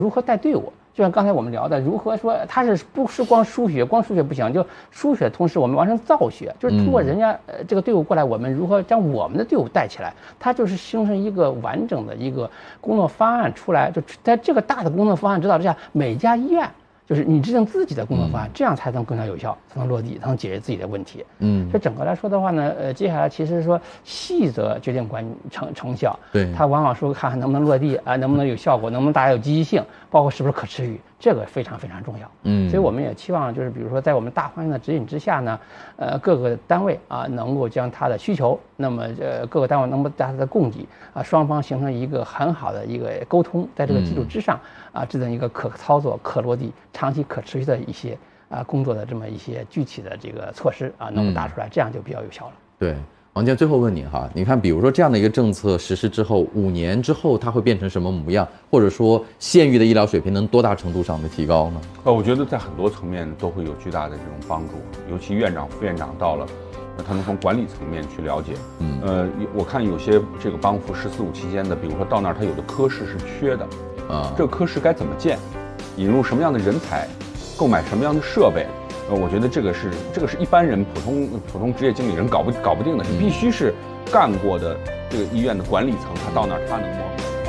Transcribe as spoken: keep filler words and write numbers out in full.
如何带队伍。就像刚才我们聊的，如何说它是不是光输血，光输血不行，就输血同时我们完成造血，就是通过人家呃这个队伍过来，我们如何将我们的队伍带起来，它就是形成一个完整的一个工作方案出来。就在这个大的工作方案指导之下，每家医院就是你制定自己的工作方案，这样才能更加有效，才能落地，才能解决自己的问题。嗯，所以整个来说的话呢，呃，接下来其实说细则决定关成成效， 对， 它往往说看看能不能落地啊，能不能有效果，能不能大家有积极性，包括是不是可持续，这个非常非常重要。嗯，所以我们也期望就是比如说在我们大方向的指引之下呢，呃，各个单位啊能够将它的需求，那么呃各个单位能够大家的供给啊，双方形成一个很好的一个沟通，在这个基础之上啊，制定一个可操作、可落地、长期可持续的一些啊工作的这么一些具体的这个措施啊，能够打出来，这样就比较有效了。 对。王健，最后问你哈，你看，比如说这样的一个政策实施之后，五年之后它会变成什么模样，或者说县域的医疗水平能多大程度上的提高呢？ 呃，我觉得在很多层面都会有巨大的这种帮助，尤其院长、副院长到了，他能从管理层面去了解。嗯，呃，我看有些这个帮扶“十四五”期间的，比如说到那儿，他有的科室是缺的，啊，这个科室该怎么建，引入什么样的人才，购买什么样的设备。呃，我觉得这个是这个是一般人普通普通职业经理人搞不搞不定的，是必须是干过的这个医院的管理层，他到那儿他能摸。